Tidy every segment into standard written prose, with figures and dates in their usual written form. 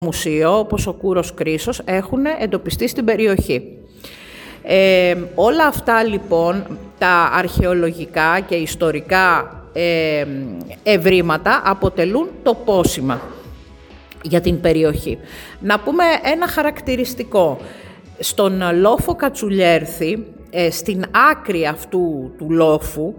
μουσείο, όπως ο Κούρος Κρίσος, έχουν εντοπιστεί στην περιοχή. Όλα αυτά λοιπόν τα αρχαιολογικά και ιστορικά ευρήματα αποτελούν το πόσημα για την περιοχή. Να πούμε ένα χαρακτηριστικό. Στον λόφο Κατσουλιέρθη, στην άκρη αυτού του λόφου,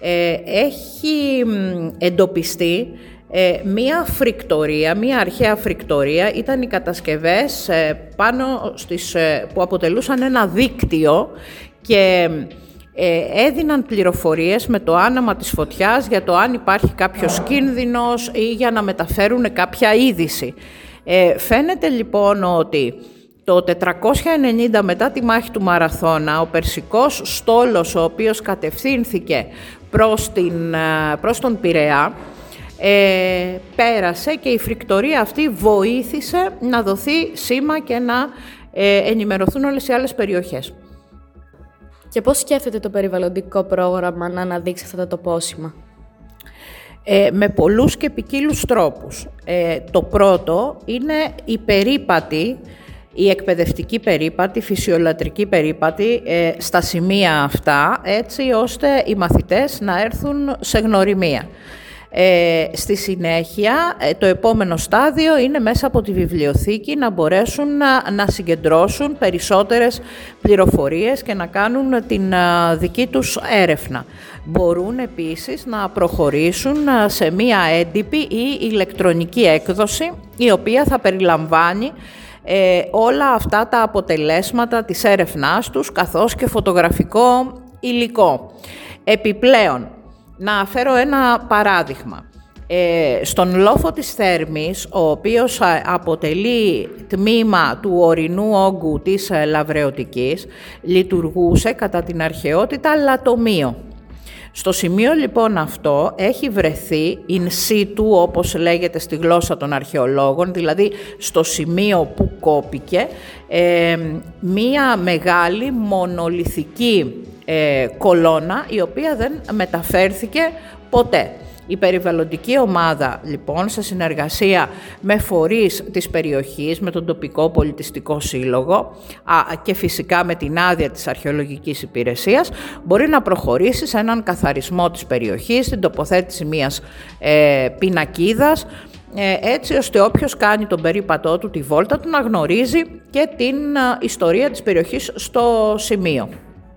έχει εντοπιστεί μία φρικτορία, μία αρχαία φρικτορία. Ήταν οι κατασκευές πάνω που αποτελούσαν ένα δίκτυο και έδιναν πληροφορίες με το άναμα της φωτιάς για το αν υπάρχει κάποιος κίνδυνος ή για να μεταφέρουν κάποια είδηση. Φαίνεται λοιπόν ότι το 490 μετά τη μάχη του Μαραθώνα, ο Περσικός στόλος, ο οποίος κατευθύνθηκε προς τον Πειραιά, πέρασε και η φρικτορία αυτή βοήθησε να δοθεί σήμα και να ενημερωθούν όλες οι άλλες περιοχές. Και πώς σκέφτεται το περιβαλλοντικό πρόγραμμα να αναδείξει αυτά τα τοπόσημα? Με πολλούς και ποικίλους τρόπους. Το πρώτο είναι η περίπατη, η εκπαιδευτική περίπατη, φυσιολατρική περίπατη στα σημεία αυτά, έτσι ώστε οι μαθητές να έρθουν σε γνωριμία. Στη συνέχεια, το επόμενο στάδιο είναι μέσα από τη βιβλιοθήκη να μπορέσουν να συγκεντρώσουν περισσότερες πληροφορίες και να κάνουν την δική τους έρευνα. Μπορούν επίσης να προχωρήσουν σε μία έντυπη ή ηλεκτρονική έκδοση, η οποία θα περιλαμβάνει όλα αυτά τα αποτελέσματα της έρευνάς τους, καθώς και φωτογραφικό υλικό. Επιπλέον, να φέρω ένα παράδειγμα. Στον λόφο της Θέρμης, ο οποίος αποτελεί τμήμα του ορεινού όγκου της Λαβρεωτικής, λειτουργούσε κατά την αρχαιότητα λατομείο. Στο σημείο λοιπόν αυτό έχει βρεθεί in situ, όπως λέγεται στη γλώσσα των αρχαιολόγων, δηλαδή στο σημείο που κόπηκε, μία μεγάλη μονολιθική κολόνα, η οποία δεν μεταφέρθηκε ποτέ. Η περιβαλλοντική ομάδα, λοιπόν, σε συνεργασία με φορείς της περιοχής, με τον τοπικό πολιτιστικό σύλλογο και φυσικά με την άδεια της αρχαιολογικής υπηρεσίας, μπορεί να προχωρήσει σε έναν καθαρισμό της περιοχής, την τοποθέτηση μιας πινακίδας, έτσι ώστε όποιος κάνει τον περίπατό του, τη βόλτα του, να γνωρίζει και την ιστορία της περιοχής στο σημείο.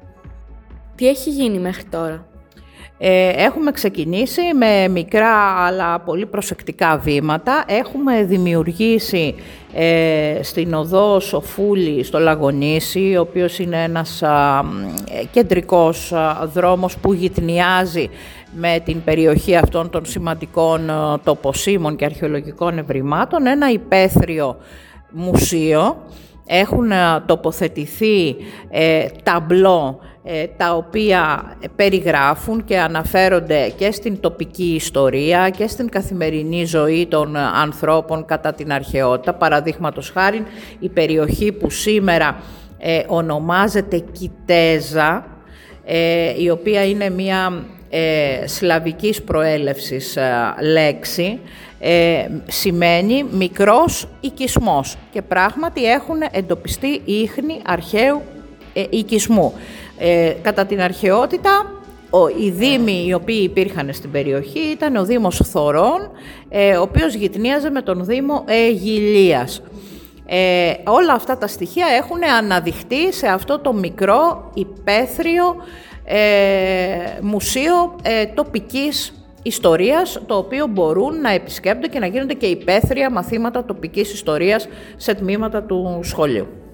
Τι έχει γίνει μέχρι τώρα? Έχουμε ξεκινήσει με μικρά αλλά πολύ προσεκτικά βήματα. Έχουμε δημιουργήσει στην οδό Σοφούλη στο Λαγονήσι, ο οποίος είναι ένας κεντρικός δρόμος που γυτνιάζει με την περιοχή αυτών των σημαντικών τοποσύμων και αρχαιολογικών ευρημάτων, ένα υπαίθριο μουσείο. Έχουν τοποθετηθεί ταμπλό τα οποία περιγράφουν και αναφέρονται και στην τοπική ιστορία και στην καθημερινή ζωή των ανθρώπων κατά την αρχαιότητα. Παραδείγματος χάριν, η περιοχή που σήμερα ονομάζεται Κιτέζα, η οποία είναι μια σλαβικής προέλευσης λέξη, σημαίνει μικρός οικισμός και πράγματι έχουν εντοπιστεί ίχνη αρχαίου οικισμού. Κατά την αρχαιότητα, οι δήμοι οι οποίοι υπήρχαν στην περιοχή ήταν ο Δήμος Θωρών, ο οποίος γυτνίαζε με τον Δήμο Αιγιλίας. Όλα αυτά τα στοιχεία έχουν αναδειχθεί σε αυτό το μικρό υπαίθριο μουσείο τοπικής ιστορίας, το οποίο μπορούν να επισκέπτονται και να γίνονται και υπαίθρια μαθήματα τοπικής ιστορίας σε τμήματα του σχολείου.